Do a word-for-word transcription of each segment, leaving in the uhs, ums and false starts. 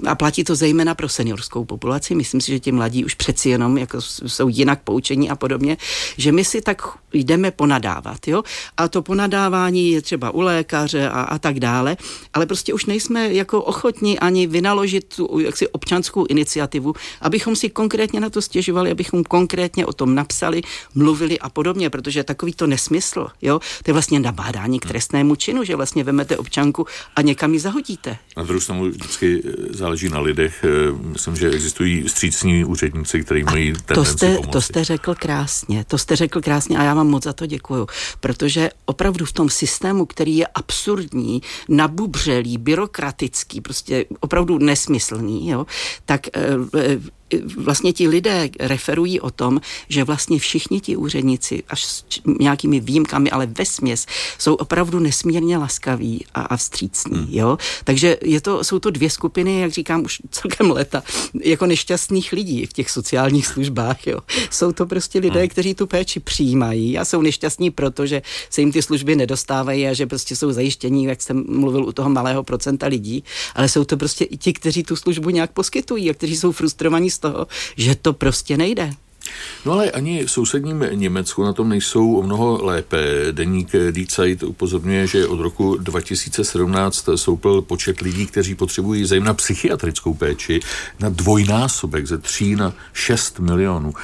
a platí to zejména pro seniorskou populaci, myslím si, že ti mladí už přeci jenom jako jsou jinak poučení a podobně, že my si tak jdeme ponadávat, jo, a to ponadávání je třeba u lékaře a, a tak dále, ale prostě už nejsme jako ochotni ani vynaložit tu jaksi občanskou iniciativu, abychom si konkrétně na to stěžovali, abychom konkrétně o tom napsali, mluvili a podobně, protože takový to nesmysl, jo, to je vlastně nabádání k trestnému činu, že vlastně vemete občanku a někam ji zahodíte. Na druhou stranu vždycky záleží na lidech. Myslím, že existují vstřícní úředníci, kteří mají tendenci to jste, pomoci. To jste řekl krásně, to jste řekl krásně a já vám moc za to děkuju, protože opravdu v tom systému, který je absurdní, nabubřelý, byrokratický, prostě opravdu nesmyslný, jo, tak e, e, vlastně ti lidé referují o tom, že vlastně všichni ti úředníci, až s nějakými výjimkami, ale vesměs, jsou opravdu nesmírně laskaví a, a vstřícní, hmm. jo. Takže je to, jsou to dvě skupiny, jak říkám, už celkem leta, jako nešťastných lidí v těch sociálních službách, jo. Jsou to prostě lidé, hmm. kteří tu péči přijímají a jsou nešťastní proto, že se jim ty služby nedostávají a že prostě jsou zajištění, jak jsem mluvil u toho malého procenta lidí, ale jsou to prostě i ti, kteří tu službu nějak poskytují a kteří jsou frustrovaní z toho, že to prostě nejde. No ale ani v sousedním Německu na tom nejsou o mnoho lépe. Deník Die Zeit upozorňuje, že od roku dva tisíce sedmnáct stoupl počet lidí, kteří potřebují zejména psychiatrickou péči na dvojnásobek ze tří na šest milionů.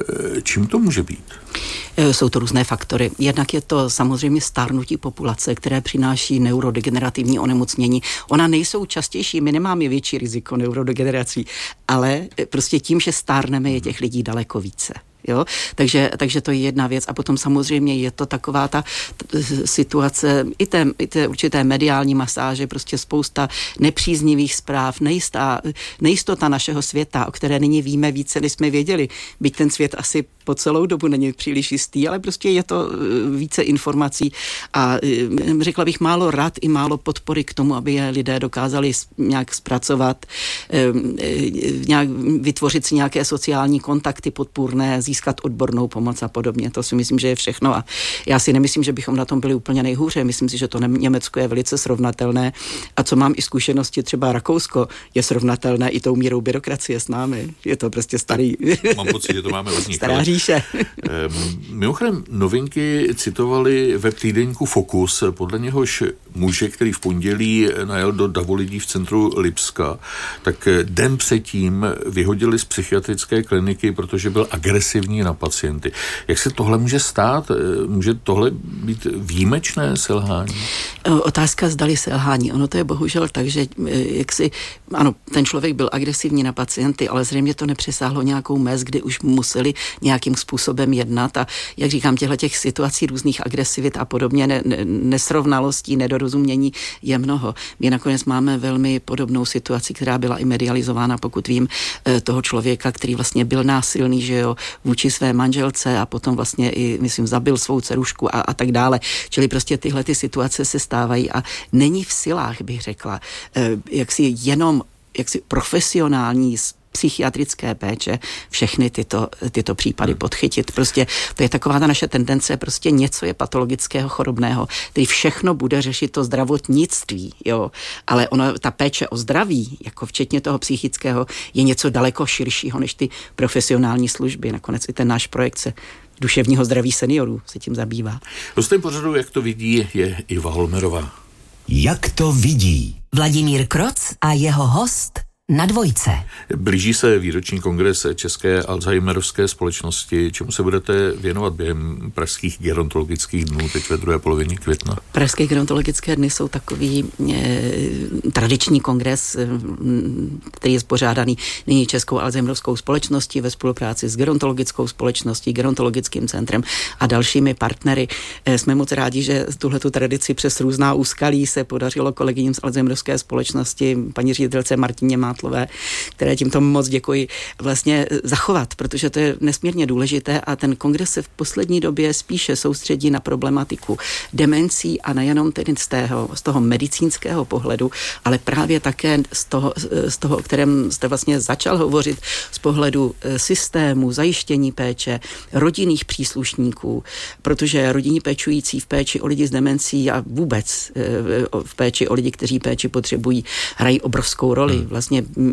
Čím to může být? Jsou to různé faktory. Jednak je to samozřejmě stárnutí populace, které přináší neurodegenerativní onemocnění. Ona nejsou častější, my nemáme větší riziko neurodegenerací, ale prostě tím, že stárneme, je těch lidí daleko více. Jo? Takže, takže to je jedna věc a potom samozřejmě je to taková ta t- situace i té, i té určité mediální masáže, prostě spousta nepříznivých zpráv, nejistá, nejistota našeho světa, o které nyní víme více, než jsme věděli. Byť ten svět asi po celou dobu není příliš jistý, ale prostě je to více informací a řekla bych málo rad i málo podpory k tomu, aby je lidé dokázali nějak zpracovat, nějak vytvořit si nějaké sociální kontakty podpůrné, získat odbornou pomoc a podobně. To si myslím, že je všechno a já si nemyslím, že bychom na tom byli úplně nejhůře. Myslím si, že to Německo je velice srovnatelné a co mám i zkušenosti, třeba Rakousko je srovnatelné i tou mírou byrokracie s námi. Je to prostě starý. Mám pocit, že to máme od nich. Stará říše. Mimochodem, novinky citovali web týdeníku Fokus, podle něhož muže, který v pondělí najel do davu lidí v centru Lipska, tak den předtím vyhodili z psychiatrické kliniky, protože byl agresivní na pacienty. Jak se tohle může stát? Může tohle být výjimečné selhání? Otázka zdali selhání. Ono to je bohužel tak, že jak si, ano, ten člověk byl agresivní na pacienty, ale zřejmě to nepřesáhlo nějakou mez, kdy už museli nějakým způsobem jednat a jak říkám, těchto těch situací různých agresivit a podobně ne, ne, nesrovnalostí, nedorozumění je mnoho. My nakonec máme velmi podobnou situaci, která byla i medializována, pokud vím, toho člověka, který vlastně byl násilný, že jo, vůči své manželce a potom vlastně i, myslím, zabil svou dcerušku a, a tak dále. Čili prostě tyhle ty situace se stávají a není v silách, bych řekla, jak si jenom jak si profesionální psychiatrické péče všechny tyto, tyto případy hmm. podchytit. Prostě to je taková ta naše tendence, prostě něco je patologického, chorobného, který všechno bude řešit to zdravotnictví, jo. Ale ono, ta péče o zdraví, jako včetně toho psychického, je něco daleko širšího než ty profesionální služby. Nakonec i ten náš projekt se duševního zdraví seniorů se tím zabývá. Hostem pořadu, jak to vidí, je Iva Holmerová. Jak to vidí? Vladimír Kroc a jeho host na Dvojce. Blíží se výroční kongres České Alzheimerovské společnosti. Čemu se budete věnovat během pražských gerontologických dnů, teď ve druhé polovině května? Pražské gerontologické dny jsou takový e, tradiční kongres, e, který je spořádaný nyní Českou Alzheimerovskou společností ve spolupráci s gerontologickou společností, gerontologickým centrem a dalšími partnery. E, jsme moc rádi, že tuhletu tradici přes různá úskalí se podařilo kolegyním z Alzheimerovské společnosti, paní ředitelce Martině Mátlové, které tímto moc děkuji, vlastně zachovat, protože to je nesmírně důležité a ten kongres se v poslední době spíše soustředí na problematiku demencí a nejenom tedy z toho, z toho medicínského pohledu, ale právě také z toho, z toho, o kterém jste vlastně začal hovořit, z pohledu systému, zajištění péče, rodinných příslušníků, protože rodinní pečující v péči o lidi s demencí a vůbec v péči o lidi, kteří péči potřebují, hrají obrovskou roli. Vlastně